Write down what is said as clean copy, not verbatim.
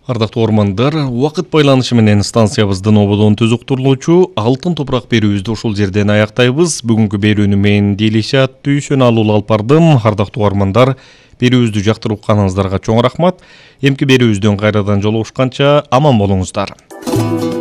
Ардактуу угармандар, убакыт байланышы менен станциябыздын ободон түз уктурулуучу алтын топурак берүүбүздү ушул жерден аяктайбыз. Бүгүнкү берүүнү мен Делишат Дүйшөналуу алып бардым. Ардактуу угармандар, берүүбүздү жактырып укканыңыздарга чоң рахмат. Эмки берүүбүздөн кайрадан жолугушканча аман болуңуздар.